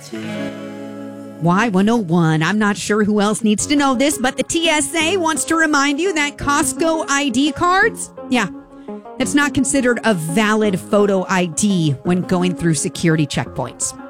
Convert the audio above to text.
Y101. I'm not sure who else needs to know this, but the TSA wants to remind you that Costco ID cards, it's not considered a valid photo ID when going through security checkpoints.